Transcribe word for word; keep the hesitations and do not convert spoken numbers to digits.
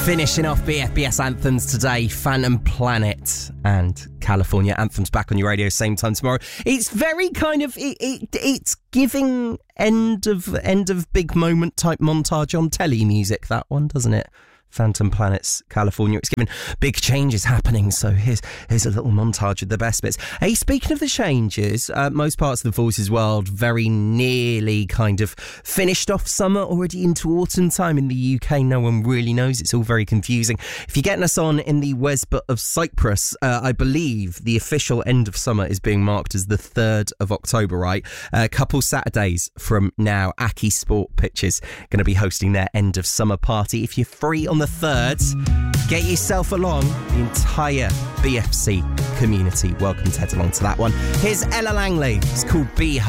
Finishing off B F B S anthems today, Phantom Planet and California Anthems back on your radio same time tomorrow. It's very kind of it, it it's giving end of end of big moment type montage on telly music, that one, doesn't it? Phantom Planet's California. It's given big changes happening, so here's here's a little montage of the best bits. Hey, speaking of the changes, uh, most parts of the Voices world very nearly kind of finished off summer, already into autumn time. In the U K, no one really knows. It's all very confusing. If you're getting us on in the Wesbut of Cyprus, uh, I believe the official end of summer is being marked as the third of October, right? A couple Saturdays from now, Aki Sport Pitches going to be hosting their end of summer party. If you're free on the third, get yourself along. The entire B F C community welcome to head along to that one. Here's Ella Langley. It's called Be